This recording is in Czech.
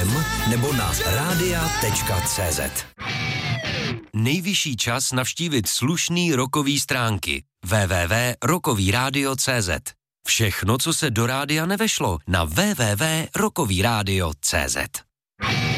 FM nebo na radia.cz. Nejvyšší čas navštívit slušný rockový stránky www.rockovyradio.cz. Všechno, co se do rádia nevešlo, na www.rockovyradio.cz.